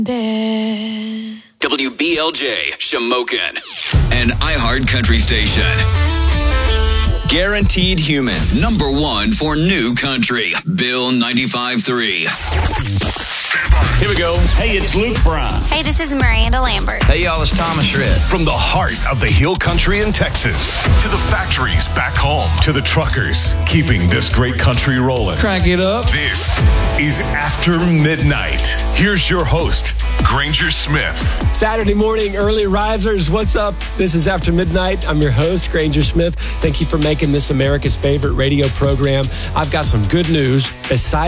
WBLJ, Shamokin, an iHeart Country station. Guaranteed human. Number one for new country. Bill 95.3. Here we go. Hey, it's Luke Bryan. Hey, this is Miranda Lambert. Hey, y'all, it's Thomas Shred. From the heart of the Hill Country in Texas to the factories back home to the truckers keeping this great country rolling. Crank it up. This is After Midnight. Here's your host, Granger Smith. Saturday morning, early risers. What's up? This is After Midnight. I'm your host, Granger Smith. Thank you for making this America's favorite radio program. I've got some good news. Besides